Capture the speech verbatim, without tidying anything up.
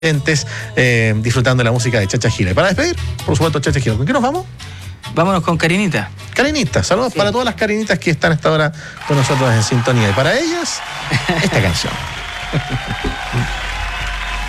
Eh, disfrutando de la música de Chacha Gira. Y para despedir, por supuesto, Chacha Gira. ¿Con qué nos vamos? Vámonos con Karinita. Karinita, saludos sí. para todas las Karinitas que están a esta hora con nosotros en sintonía. Y para ellas, esta canción.